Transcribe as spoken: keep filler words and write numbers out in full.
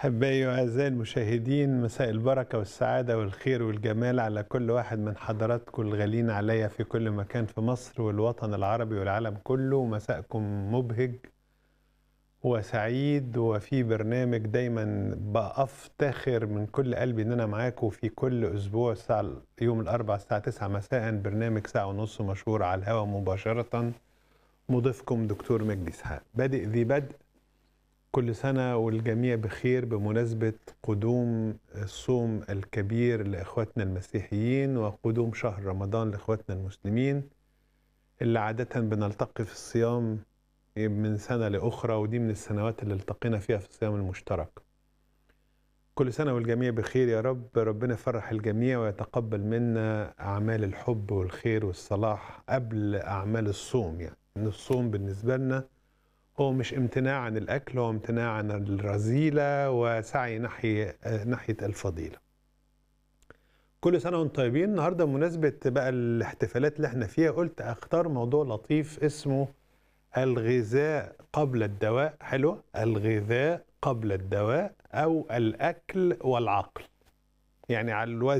أحبائي وأعزائي المشاهدين، مساء البركة والسعادة والخير والجمال على كل واحد من حضراتكم الغالين عليا في كل مكان في مصر والوطن العربي والعالم كله. مساءكم مبهج وسعيد، وفي برنامج دايما بأفتخر من كل قلبي إن أنا معاكم في كل أسبوع الساعة يوم الأربعاء الساعة تسعة مساء، برنامج ساعة ونص مشهور على الهواء مباشرة. مضيفكم دكتور مجدي إسحاق. بادئ ذي بدء، كل سنة والجميع بخير بمناسبة قدوم الصوم الكبير لإخواتنا المسيحيين وقدوم شهر رمضان لإخواتنا المسلمين اللي عادة بنلتقي في الصيام من سنة لأخرى، ودي من السنوات اللي التقينا فيها في الصيام المشترك. كل سنة والجميع بخير يا رب. ربنا يفرح الجميع ويتقبل منا أعمال الحب والخير والصلاح قبل أعمال الصوم. يعني إن الصوم بالنسبة لنا هو مش امتناع عن الأكل، هو امتناع عن الرذيلة وسعي ناحية ناحية الفضيلة. كل سنة وانتم طيبين. النهاردة بمناسبة بقى الاحتفالات اللي احنا فيها، قلت اختار موضوع لطيف اسمه الغذاء قبل الدواء. حلوة، الغذاء قبل الدواء أو الأكل والعقل، يعني على الوزن